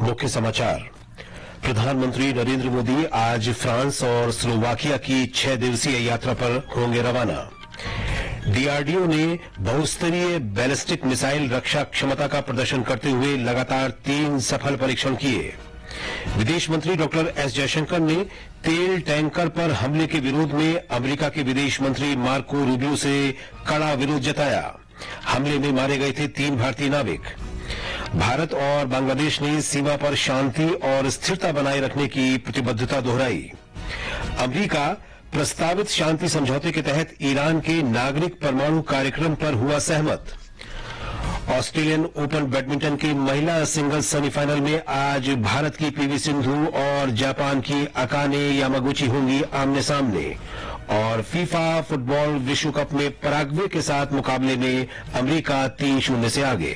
मुख्य समाचार। प्रधानमंत्री नरेंद्र मोदी आज फ्रांस और स्लोवाकिया की 6 दिवसीय यात्रा पर होंगे रवाना। डीआरडीओ ने बहुस्तरीय बैलिस्टिक मिसाइल रक्षा क्षमता का प्रदर्शन करते हुए लगातार 3 सफल परीक्षण किए। विदेश मंत्री डॉक्टर एस जयशंकर ने तेल टैंकर पर हमले के विरोध में अमेरिका के विदेश मंत्री मार्को रूबियो से कड़ा विरोध जताया। हमले में मारे गए थे 3 भारतीय नाविक। भारत और बांग्लादेश ने सीमा पर शांति और स्थिरता बनाए रखने की प्रतिबद्धता दोहराई। अमेरिका प्रस्तावित शांति समझौते के तहत ईरान के नागरिक परमाणु कार्यक्रम पर हुआ सहमत। ऑस्ट्रेलियन ओपन बैडमिंटन के महिला सिंगल्स सेमीफाइनल में आज भारत की पीवी सिंधु और जापान की अकाने यामागुची होंगी आमने सामने। और फीफा फुटबॉल विश्व कप में पराग्वे के साथ मुकाबले में अमेरिका 3-0 से आगे।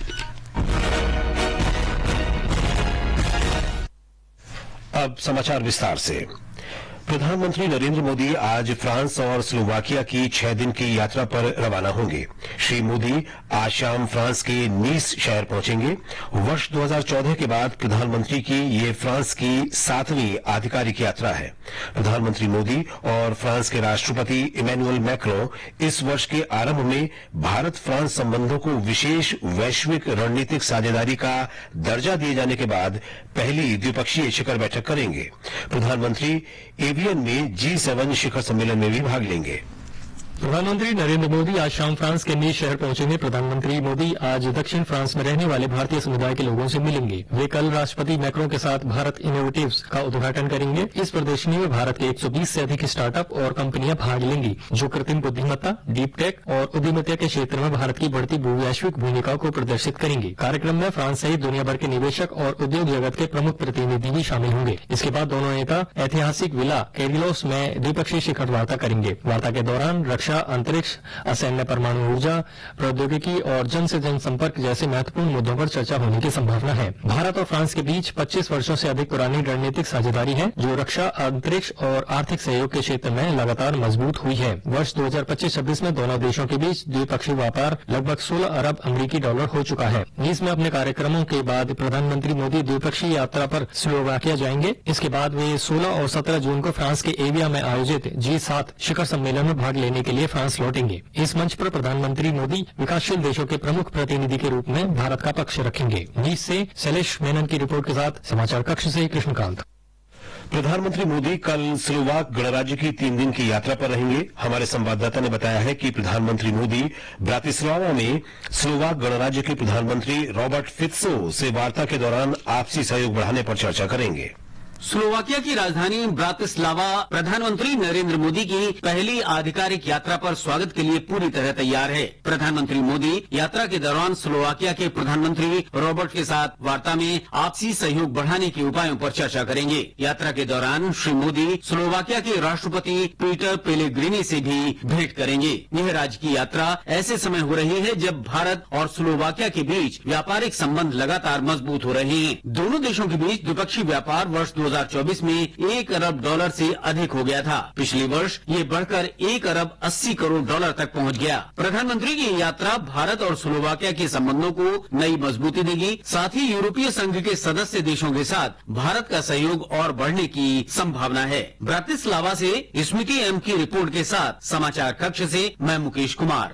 अब समाचार विस्तार से। प्रधानमंत्री नरेंद्र मोदी आज फ्रांस और स्लोवाकिया की 6 दिन की यात्रा पर रवाना होंगे। श्री मोदी आज शाम फ्रांस के नीस शहर पहुंचेंगे। वर्ष 2014 के बाद प्रधानमंत्री की ये फ्रांस की 7वीं आधिकारिक यात्रा है। प्रधानमंत्री मोदी और फ्रांस के राष्ट्रपति इमैनुअल मैक्रों इस वर्ष के आरंभ में भारत फ्रांस संबंधों को विशेष वैश्विक रणनीतिक साझेदारी का दर्जा दिए जाने के बाद पहली द्विपक्षीय शिखर बैठक करेंगे। प्रधानमंत्री एवियन में G7 शिखर सम्मेलन में भी भाग लेंगे। प्रधानमंत्री नरेंद्र मोदी आज शाम फ्रांस के नीस शहर पहुंचेंगे। प्रधानमंत्री मोदी आज दक्षिण फ्रांस में रहने वाले भारतीय समुदाय के लोगों से मिलेंगे। वे कल राष्ट्रपति मैक्रों के साथ भारत इनोवेटिव्स का उद्घाटन करेंगे। इस प्रदर्शनी में भारत के 120 से अधिक स्टार्टअप और कंपनियां भाग लेंगी जो कृत्रिम बुद्धिमत्ता, डीप टेक और उद्यमिता के क्षेत्र में भारत की बढ़ती वैश्विक भूमिका को प्रदर्शित करेंगे। कार्यक्रम में फ्रांस सहित दुनिया भर के निवेशक और उद्योग जगत के प्रमुख प्रतिनिधि भी शामिल होंगे। इसके बाद दोनों नेता ऐतिहासिक विला कैरिलोस में द्विपक्षीय शिखर वार्ता करेंगे। वार्ता के दौरान रक्षा, अंतरिक्ष, असैन्य परमाणु ऊर्जा, प्रौद्योगिकी और जन से जन संपर्क जैसे महत्वपूर्ण मुद्दों पर चर्चा होने की संभावना है। भारत और फ्रांस के बीच 25 वर्षों से अधिक पुरानी रणनीतिक साझेदारी है जो रक्षा, अंतरिक्ष और आर्थिक सहयोग के क्षेत्र में लगातार मजबूत हुई है। वर्ष 2025-26 में दोनों देशों के बीच द्विपक्षीय व्यापार लगभग 16 अरब अमेरिकी डॉलर हो चुका है। नीस में अपने कार्यक्रमों के बाद प्रधानमंत्री मोदी द्विपक्षीय यात्रा पर स्लोवाकिया जाएंगे। इसके बाद वे 16 और 17 जून को फ्रांस के एविया में आयोजित G7 शिखर सम्मेलन में भाग लेने के लिए फ्रांस लौटेंगे। इस मंच पर प्रधानमंत्री मोदी विकासशील देशों के प्रमुख प्रतिनिधि के रूप में भारत का पक्ष रखेंगे। नीस से शैलेश मेनन की रिपोर्ट के साथ समाचार कक्ष से कृष्णकांत। प्रधानमंत्री मोदी कल स्लोवाक गणराज्य की 3 दिन की यात्रा पर रहेंगे। हमारे संवाददाता ने बताया है कि प्रधानमंत्री मोदी ब्रातिस्लावा में स्लोवाक गणराज्य के प्रधानमंत्री रॉबर्ट फित्सो से वार्ता के दौरान आपसी सहयोग बढ़ाने पर चर्चा करेंगे। स्लोवाकिया की राजधानी ब्रातिस्लावा प्रधानमंत्री नरेंद्र मोदी की पहली आधिकारिक यात्रा पर स्वागत के लिए पूरी तरह तैयार है। प्रधानमंत्री मोदी यात्रा के दौरान स्लोवाकिया के प्रधानमंत्री रॉबर्ट के साथ वार्ता में आपसी सहयोग बढ़ाने के उपायों पर चर्चा करेंगे। यात्रा के दौरान श्री मोदी स्लोवाकिया के राष्ट्रपति पीटर पेलेग्रिनी से भी भेंट करेंगे। यह राज्य की यात्रा ऐसे समय हो रही है जब भारत और स्लोवाकिया के बीच व्यापारिक संबंध लगातार मजबूत हो रहे हैं। दोनों देशों के बीच द्विपक्षीय व्यापार वर्ष 2024 में $1 अरब से अधिक हो गया था। पिछले वर्ष ये बढ़कर $1 अरब 80 करोड़ तक पहुंच गया। प्रधानमंत्री की यात्रा भारत और स्लोवाकिया के संबंधों को नई मजबूती देगी। साथ ही यूरोपीय संघ के सदस्य देशों के साथ भारत का सहयोग और बढ़ने की संभावना है। ब्रातिस्लावा से स्मृति एम की रिपोर्ट के साथ समाचार कक्ष से मैं मुकेश कुमार।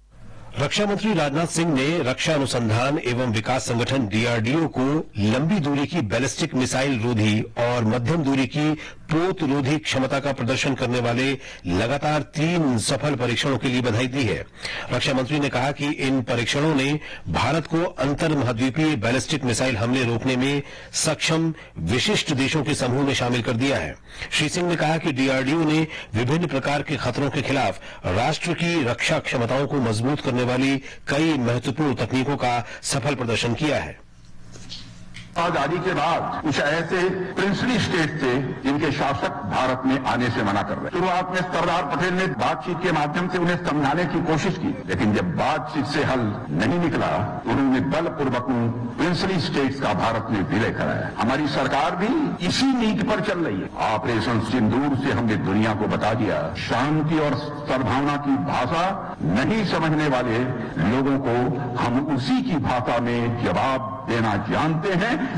रक्षा मंत्री राजनाथ सिंह ने रक्षा अनुसंधान एवं विकास संगठन डीआरडीओ को लंबी दूरी की बैलिस्टिक मिसाइल रोधी और मध्यम दूरी की पोत रोधी क्षमता का प्रदर्शन करने वाले लगातार 3 सफल परीक्षणों के लिए बधाई दी है। रक्षा मंत्री ने कहा कि इन परीक्षणों ने भारत को अंतर महाद्वीपीय बैलिस्टिक मिसाइल हमले रोकने में सक्षम विशिष्ट देशों के समूह में शामिल कर दिया है। श्री सिंह ने कहा कि डीआरडीओ ने विभिन्न प्रकार के खतरों के खिलाफ राष्ट्र की रक्षा क्षमताओं को मजबूत करने वाली कई महत्वपूर्ण तकनीकों का सफल प्रदर्शन किया है। आजादी के बाद कुछ ऐसे प्रिंसली स्टेट थे जिनके शासक भारत में आने से मना कर रहे। शुरुआत में सरदार पटेल ने बातचीत के माध्यम से उन्हें समझाने की कोशिश की, लेकिन जब बातचीत से हल नहीं निकला उन्होंने बलपूर्वक प्रिंसली स्टेट्स का भारत में विलय कराया। हमारी सरकार भी इसी नीति पर चल रही है। ऑपरेशन सिंदूर से हमने दुनिया को बता दिया, शांति और सद्भावना की भाषा नहीं समझने वाले लोगों को हम उसी की भाषा में जवाब देना जानते हैं।